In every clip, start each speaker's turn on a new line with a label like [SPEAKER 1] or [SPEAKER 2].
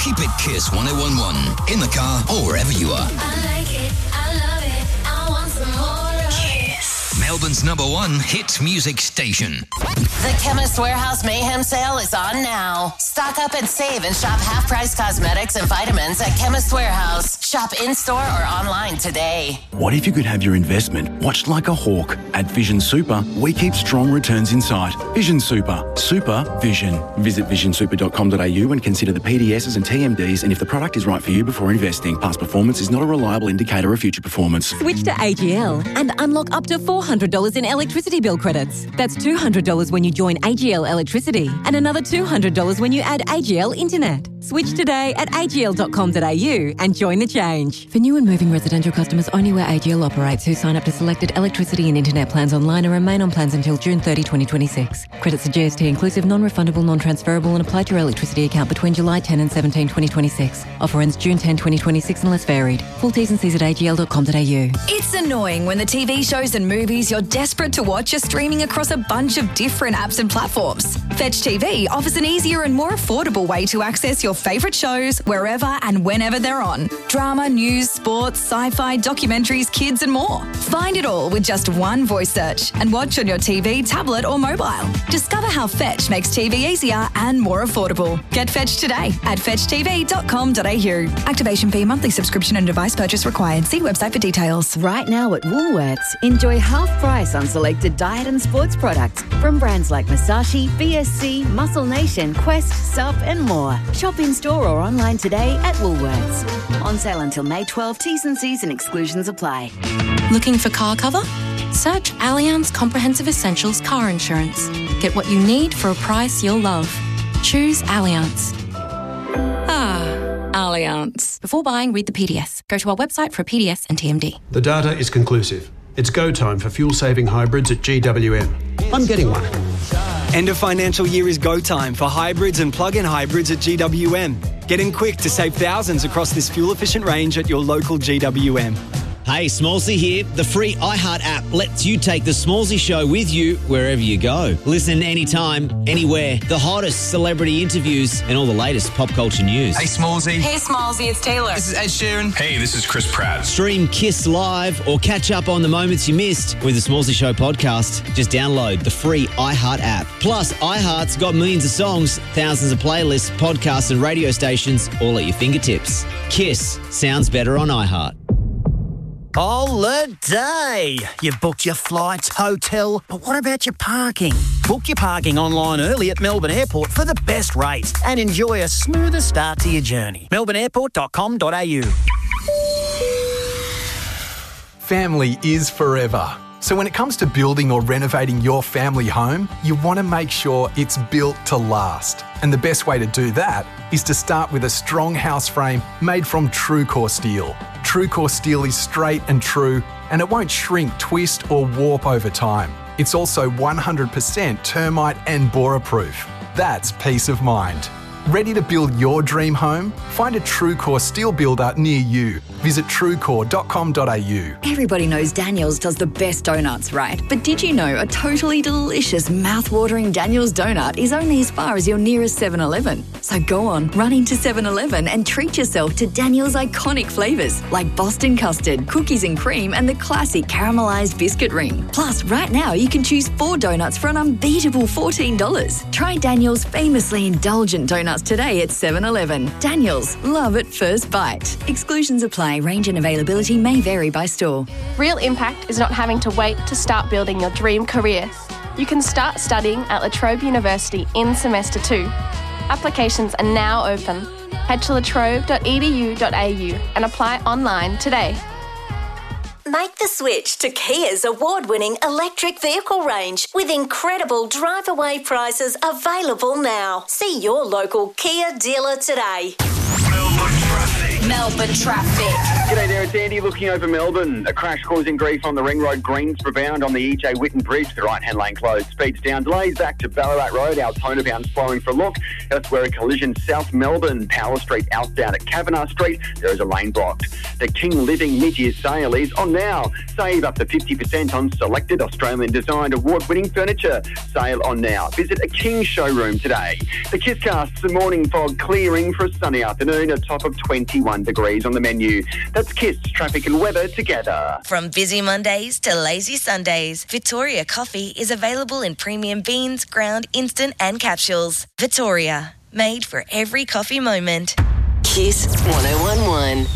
[SPEAKER 1] Keep it Kiss 1011 in the car or wherever you are.
[SPEAKER 2] I like it, I love it, I want some more of
[SPEAKER 1] Kiss. Melbourne's #1 hit music station.
[SPEAKER 3] The Chemist Warehouse Mayhem Sale is on now. Stock up and save and shop half-price cosmetics and vitamins at Chemist Warehouse. Shop in-store or online today.
[SPEAKER 4] What if you could have your investment watched like a hawk? At Vision Super, we keep strong returns in sight. Vision Super. Super Vision. Visit visionsuper.com.au and consider the PDSs and TMDs and if the product is right for you before investing. Past performance is not a reliable indicator of future performance.
[SPEAKER 5] Switch to AGL and unlock up to $400 in electricity bill credits. That's $200 when you join AGL Electricity and another $200 when you add AGL Internet. Switch today at agl.com.au and join the change. For new and moving residential customers only where AGL operates who sign up to selected electricity and internet plans online and remain on plans until June 30, 2026. Credits are GST inclusive, non-refundable, non-transferable and apply to your electricity account between July 10 and 17, 2026. Offer ends June 10, 2026 unless varied. Full T's and C's at agl.com.au.
[SPEAKER 6] It's annoying when the TV shows and movies you're desperate to watch are streaming across a bunch of different apps and platforms. Fetch TV offers an easier and more affordable way to access your favourite shows wherever and whenever they're on. Drama, news, sports, sci-fi, documentaries, kids and more. Find it all with just one voice search and watch on your TV, tablet or mobile. Discover how Fetch makes TV easier and more affordable. Get Fetch today at fetchtv.com.au. Activation fee, monthly subscription and device purchase required. See website for details.
[SPEAKER 7] Right now at Woolworths, enjoy half price on selected diet and sports products from brands like Masashi, BSC, Muscle Nation, Quest, Sup and more. Shop in store or online today at Woolworths. On sale until May 12. T's and C's and exclusions apply.
[SPEAKER 8] Looking for car cover? Search Allianz Comprehensive Essentials Car Insurance. Get what you need for a price you'll love. Choose Allianz. Allianz. Before buying, read the PDS. Go to our website for a PDS and TMD.
[SPEAKER 9] The data is conclusive. It's go time for fuel-saving hybrids at GWM. I'm getting one.
[SPEAKER 10] End of financial year is go time for hybrids and plug-in hybrids at GWM. Get in quick to save thousands across this fuel-efficient range at your local GWM.
[SPEAKER 11] Hey, Smallsy here. The free iHeart app lets you take the Smallsy show with you wherever you go. Listen anytime, anywhere. The hottest celebrity interviews and all the latest pop culture news.
[SPEAKER 12] Hey, Smallsy.
[SPEAKER 6] Hey, Smallsy, it's Taylor.
[SPEAKER 12] This is Ed Sheeran.
[SPEAKER 13] Hey, this is Chris Pratt.
[SPEAKER 11] Stream Kiss live or catch up on the moments you missed with the Smallsy Show podcast. Just download the free iHeart app. Plus, iHeart's got millions of songs, thousands of playlists, podcasts and radio stations all at your fingertips. Kiss sounds better on iHeart.
[SPEAKER 14] Holiday! You've booked your flights, hotel, but what about your parking? Book your parking online early at Melbourne Airport for the best rates and enjoy a smoother start to your journey. melbourneairport.com.au.
[SPEAKER 15] Family is forever. So when it comes to building or renovating your family home, you want to make sure it's built to last. And the best way to do that is to start with a strong house frame made from TrueCore steel. TrueCore steel is straight and true, and it won't shrink, twist or warp over time. It's also 100% termite and borer proof. That's peace of mind. Ready to build your dream home? Find a TrueCore steel builder near you. Visit truecore.com.au.
[SPEAKER 16] Everybody knows Daniel's does the best donuts, right? But did you know a totally delicious, mouth-watering Daniel's donut is only as far as your nearest 7-Eleven? So go on, run into 7-Eleven and treat yourself to Daniel's iconic flavours like Boston custard, cookies and cream and the classic caramelised biscuit ring. Plus, right now you can choose 4 donuts for an unbeatable $14. Try Daniel's famously indulgent donuts today at 7-Eleven. Daniel's, love at first bite. Exclusions apply. Range and availability may vary by store.
[SPEAKER 17] Real impact is not having to wait to start building your dream career. You can start studying at La Trobe University in semester 2. Applications are now open. Head to latrobe.edu.au and apply online today.
[SPEAKER 18] Make the switch to Kia's award-winning electric vehicle range with incredible drive-away prices available now. See your local Kia dealer today.
[SPEAKER 19] Melbourne traffic.
[SPEAKER 3] Melbourne traffic.
[SPEAKER 12] G'day there, it's Andy looking over Melbourne. A crash causing grief on the Ring Road Greensboro bound on the E.J. Whitten Bridge. The right-hand lane closed. Speeds down. Delays back to Ballarat Road. Altona bound slowing for a look. That's where a collision South Melbourne. Power Street outbound at Kavanagh Street. There is a lane blocked. The King Living mid-year sale is on now. Save up to 50% on selected Australian-designed award-winning furniture. Sale on now. Visit a King showroom today. The Kisscast, the morning fog clearing for a sunny afternoon. A top of 21 degrees on the menu. That's Kiss, traffic and weather together.
[SPEAKER 13] From busy Mondays to lazy Sundays, Victoria Coffee is available in premium beans, ground, instant and capsules. Victoria, made for every coffee moment.
[SPEAKER 3] Kiss 1011.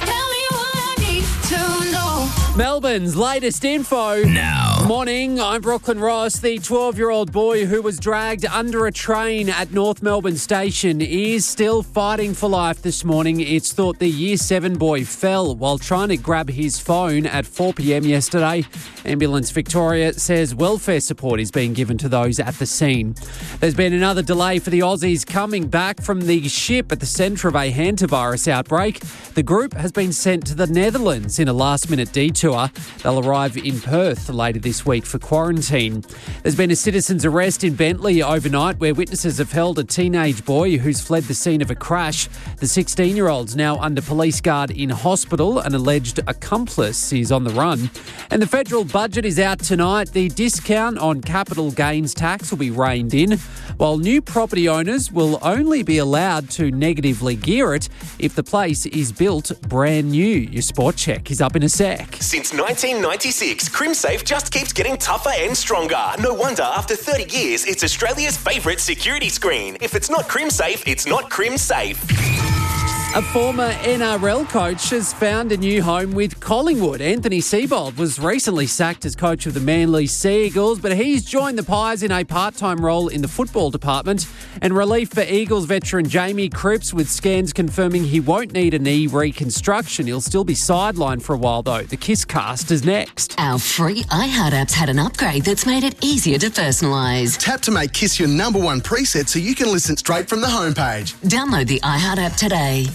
[SPEAKER 19] Melbourne's latest info.
[SPEAKER 1] Now.
[SPEAKER 19] Morning, I'm Brooklyn Ross. The 12-year-old boy who was dragged under a train at North Melbourne Station is still fighting for life this morning. It's thought the Year 7 boy fell while trying to grab his phone at 4 p.m. yesterday. Ambulance Victoria says welfare support is being given to those at the scene. There's been another delay for the Aussies coming back from the ship at the centre of a hantavirus outbreak. The group has been sent to the Netherlands in a last-minute detour. They'll arrive in Perth later this week for quarantine. There's been a citizen's arrest in Bentley overnight where witnesses have held a teenage boy who's fled the scene of a crash. The 16-year-old's now under police guard in hospital. An alleged accomplice is on the run. And the federal budget is out tonight. The discount on capital gains tax will be reined in, while new property owners will only be allowed to negatively gear it if the place is built brand new. Your sport check is up in a sec.
[SPEAKER 20] Since 1996, CrimSafe just keeps getting tougher and stronger. No wonder after 30 years, it's Australia's favourite security screen. If it's not CrimSafe, it's not CrimSafe.
[SPEAKER 19] A former NRL coach has found a new home with Collingwood. Anthony Seibold was recently sacked as coach of the Manly Sea Eagles, but he's joined the Pies in a part-time role in the football department. And relief for Eagles veteran Jamie Cripps, with scans confirming he won't need a knee reconstruction. He'll still be sidelined for a while, though. The Kisscast is next.
[SPEAKER 3] Our free iHeart app's had an upgrade that's made it easier to personalise.
[SPEAKER 21] Tap to make Kiss your number one preset so you can listen straight from the homepage.
[SPEAKER 3] Download the iHeart app today.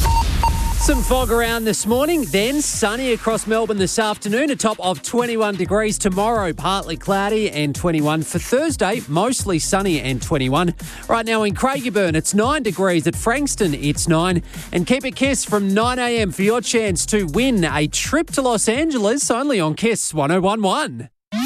[SPEAKER 19] Some fog around this morning, then sunny across Melbourne this afternoon, a top of 21 degrees tomorrow, partly cloudy and 21 for Thursday, mostly sunny and 21. Right now in Craigieburn, it's 9 degrees. At Frankston, it's 9. And keep it Kiss from 9 a.m. for your chance to win a trip to Los Angeles, only on Kiss 1011.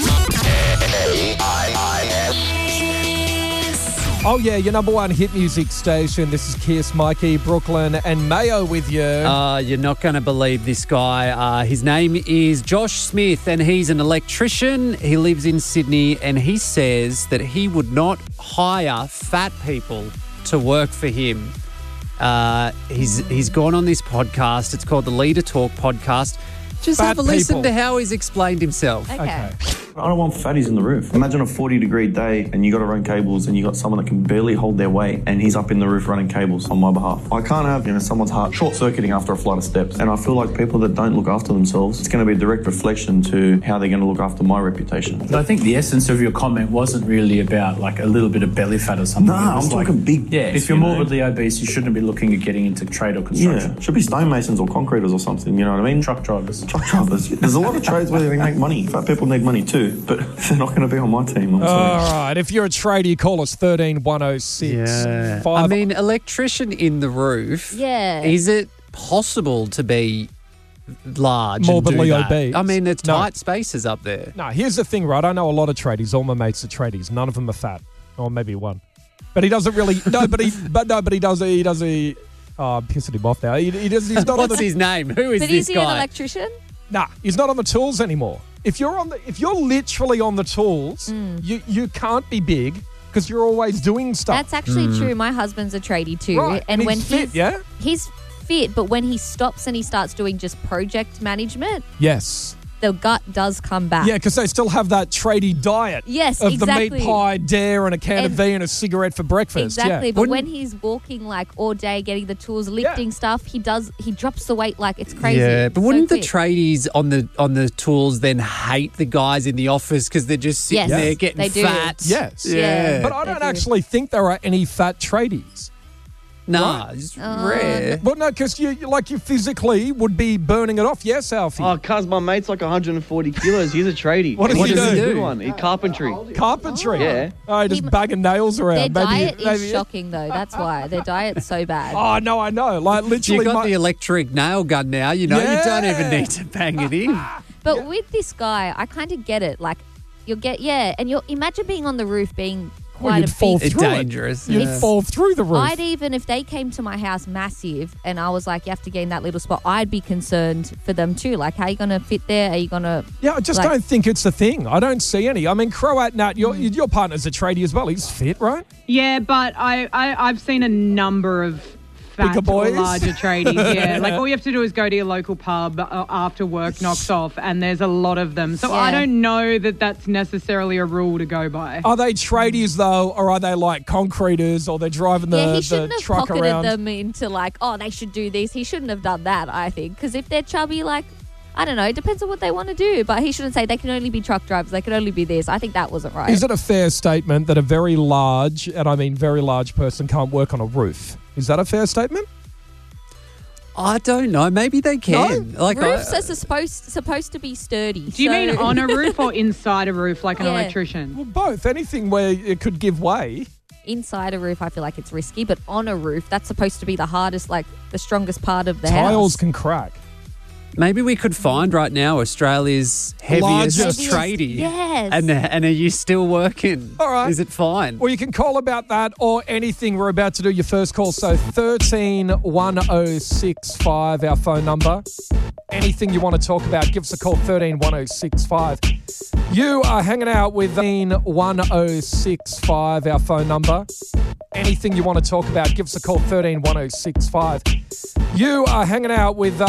[SPEAKER 22] Oh, yeah, your number one hit music station. This is Kiss, Mikey, Brooklyn and Mayo with you.
[SPEAKER 19] You're not going to believe this guy. His name is Josh Smith and he's an electrician. He lives in Sydney and he says that he would not hire fat people to work for him. He's gone on this podcast. It's called the Leader Talk podcast. Just have a listen to how he's explained himself.
[SPEAKER 22] Okay.
[SPEAKER 23] I don't want fatties in the roof. Imagine a 40-degree day and you got to run cables and you got someone that can barely hold their weight and he's up in the roof running cables on my behalf. I can't have, someone's heart short-circuiting after a flight of steps. And I feel like people that don't look after themselves, it's going to be a direct reflection to how they're going to look after my reputation.
[SPEAKER 24] But I think the essence of your comment wasn't really about like a little bit of belly fat or something.
[SPEAKER 23] No, I'm talking big.
[SPEAKER 24] Yeah, if you're morbidly obese, you shouldn't be looking at getting into trade or construction.
[SPEAKER 23] Yeah, should be stonemasons or concreters or something, you know what I mean?
[SPEAKER 24] Truck drivers.
[SPEAKER 23] There's a lot of trades where they make money. Fat people need money too, but they're not going to be on my team. I'm sorry.
[SPEAKER 22] All right. If you're a tradie, call us 13106.
[SPEAKER 19] Yeah. I mean, electrician in the roof.
[SPEAKER 25] Yeah.
[SPEAKER 19] Is it possible to be large
[SPEAKER 22] morbidly
[SPEAKER 19] and do that?
[SPEAKER 22] obese?
[SPEAKER 19] I mean, there's tight spaces up there.
[SPEAKER 22] No, here's the thing, right? I know a lot of tradies. All my mates are tradies. None of them are fat. Or maybe one. But he doesn't really... I'm pissing him off now. He's not
[SPEAKER 19] What's his name? Who is this guy?
[SPEAKER 25] But is he an electrician?
[SPEAKER 22] Nah, he's not on the tools anymore. If you're literally on the tools, you can't be big because you're always doing stuff.
[SPEAKER 25] That's actually true. My husband's a tradie too.
[SPEAKER 22] Right. And
[SPEAKER 25] when
[SPEAKER 22] he's fit, yeah?
[SPEAKER 25] He's fit, but when he stops and he starts doing just project management,
[SPEAKER 22] yes,
[SPEAKER 25] the gut does come back.
[SPEAKER 22] Yeah, because they still have that tradie diet.
[SPEAKER 25] Yes,
[SPEAKER 22] of
[SPEAKER 25] exactly.
[SPEAKER 22] the meat pie, dare, and a can of V and a cigarette for breakfast.
[SPEAKER 25] Exactly,
[SPEAKER 22] yeah.
[SPEAKER 25] but when he's walking like all day, getting the tools, lifting stuff, he drops the weight like it's crazy.
[SPEAKER 19] Yeah, but wouldn't the
[SPEAKER 25] quick.
[SPEAKER 19] tradies on the tools then hate the guys in the office because they're just sitting there getting
[SPEAKER 25] they do.
[SPEAKER 19] fat?
[SPEAKER 22] Yes.
[SPEAKER 19] Yeah.
[SPEAKER 22] But I don't actually think there are any fat tradies.
[SPEAKER 19] Nah, it's rare.
[SPEAKER 22] Well, no, because you physically would be burning it off. Yes, Alfie.
[SPEAKER 2] Oh, cuz my mate's like 140 kilos. He's a tradie.
[SPEAKER 22] What does he do?
[SPEAKER 2] He's a good one. He's carpentry.
[SPEAKER 22] Carpentry?
[SPEAKER 2] Yeah.
[SPEAKER 22] Oh, just bagging nails around.
[SPEAKER 25] Their diet is shocking, though. That's why. Their diet's so bad.
[SPEAKER 22] Oh, no, I know. Like, literally.
[SPEAKER 19] You got the electric nail gun now. You know, you don't even need to bang it in.
[SPEAKER 25] But with this guy, I kind of get it. Like, and you'll imagine being on the roof being quite
[SPEAKER 22] you'd
[SPEAKER 25] a
[SPEAKER 22] fall
[SPEAKER 25] big...
[SPEAKER 22] through it.
[SPEAKER 19] Dangerous.
[SPEAKER 22] You'd fall through the roof.
[SPEAKER 25] I'd even, if they came to my house massive and I was like, you have to get in that little spot, I'd be concerned for them too. Like, how are you going to fit there? Are you going to...
[SPEAKER 22] Yeah, I just don't think it's a thing. I don't see any. I mean, Croat Nat, your partner's a tradie as well. He's fit, right?
[SPEAKER 4] Yeah, but I've seen a number of fat
[SPEAKER 22] Bigger boys?
[SPEAKER 4] or larger tradies. Yeah, like all you have to do is go to your local pub after work knocks off, and there's a lot of them. So I don't know that that's necessarily a rule to go by.
[SPEAKER 22] Are they tradies though, or are they like concreters, or they're driving the
[SPEAKER 25] he shouldn't have
[SPEAKER 22] truck
[SPEAKER 25] pocketed
[SPEAKER 22] around?
[SPEAKER 25] them into like, oh, they should do this. He shouldn't have done that, I think. Because if they're chubby, like, I don't know, it depends on what they want to do. But he shouldn't say they can only be truck drivers. They can only be this. I think that wasn't right.
[SPEAKER 22] Is it a fair statement that a very large, and I mean very large person can't work on a roof? Is that a fair statement?
[SPEAKER 19] I don't know. Maybe they can.
[SPEAKER 25] No? Like roofs are supposed to be sturdy.
[SPEAKER 4] Do you mean on a roof or inside a roof like an
[SPEAKER 25] Yeah.
[SPEAKER 4] electrician?
[SPEAKER 22] Well, both. Anything where it could give way.
[SPEAKER 25] Inside a roof, I feel like it's risky. But on a roof, that's supposed to be the hardest, like the strongest part of the
[SPEAKER 22] Tiles
[SPEAKER 25] house.
[SPEAKER 22] can crack.
[SPEAKER 19] Maybe we could find right now Australia's heaviest tradie.
[SPEAKER 25] Yes.
[SPEAKER 19] And are you still working?
[SPEAKER 22] All right.
[SPEAKER 19] Is it fine?
[SPEAKER 22] Well, you can call about that or anything. We're about to do your first call. So 131065, our phone number. Anything you want to talk about, give us a call, 131065. You are hanging out with 131065, our phone number. Anything you want to talk about, give us a call, 131065. You are hanging out with